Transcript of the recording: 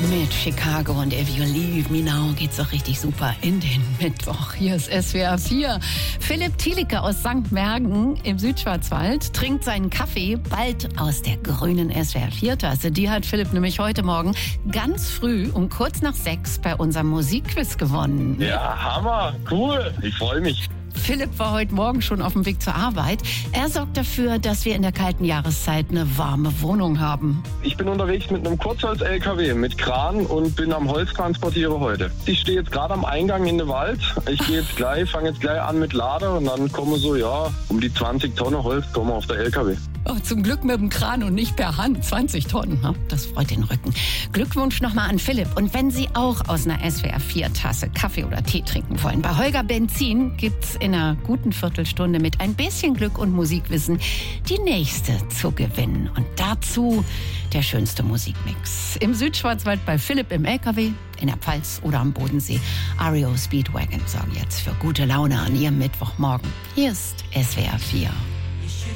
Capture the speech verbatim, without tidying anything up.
Mit Chicago und If You Leave Me Now geht's doch richtig super in den Mittwoch. Hier ist S W R vier. Philipp Thielicke aus Sankt Mergen im Südschwarzwald trinkt seinen Kaffee bald aus der grünen S W R vier Tasse. Die hat Philipp nämlich heute Morgen ganz früh um kurz nach sechs bei unserem Musikquiz gewonnen. Ja, Hammer, cool, ich freue mich. Philipp war heute Morgen schon auf dem Weg zur Arbeit. Er sorgt dafür, dass wir in der kalten Jahreszeit eine warme Wohnung haben. Ich bin unterwegs mit einem Kurzholz-L K W mit Kran und bin am Holz transportiere heute. Ich stehe jetzt gerade am Eingang in den Wald. Ich gehe jetzt gleich, fange jetzt gleich an mit Lader und dann komme so, ja, um die zwanzig Tonnen Holz kommen auf der L K W. Oh, zum Glück mit dem Kran und nicht per Hand. zwanzig Tonnen, das freut den Rücken. Glückwunsch nochmal an Philipp. Und wenn Sie auch aus einer S W R vier Tasse Kaffee oder Tee trinken wollen, bei Holger Benzin gibt's in einer guten Viertelstunde mit ein bisschen Glück und Musikwissen die nächste zu gewinnen. Und dazu der schönste Musikmix. Im Südschwarzwald bei Philipp im L K W, in der Pfalz oder am Bodensee. R E O Speedwagon sorgen jetzt für gute Laune an Ihrem Mittwochmorgen. Hier ist S W R vier.